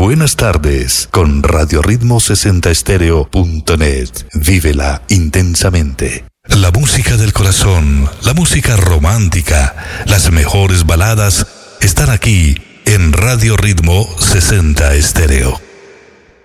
buenas tardes con Radio Ritmo 60estereo.net. Vívela intensamente. La música del corazón, la música romántica, las mejores baladas están aquí en Radio Ritmo 60 Estéreo.